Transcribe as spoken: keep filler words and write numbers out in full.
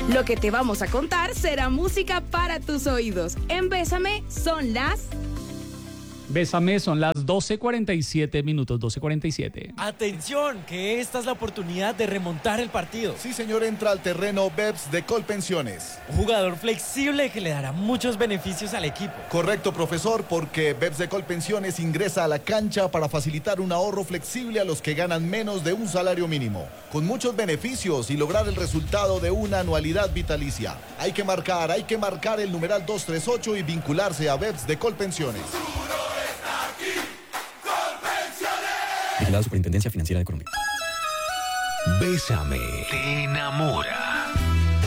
Lo que te vamos a contar será música para tus oídos. En Bésame son las... Bésame, son las doce cuarenta y siete minutos, doce cuarenta y siete. Atención, que esta es la oportunidad de remontar el partido. Sí, señor, entra al terreno Beps de Colpensiones. Un jugador flexible que le dará muchos beneficios al equipo. Correcto, profesor, porque Beps de Colpensiones ingresa a la cancha para facilitar un ahorro flexible a los que ganan menos de un salario mínimo, con muchos beneficios y lograr el resultado de una anualidad vitalicia. Hay que marcar, hay que marcar el numeral doscientos treinta y ocho y vincularse a Beps de Colpensiones. Vigilada Superintendencia Financiera de Colombia. Bésame te enamora.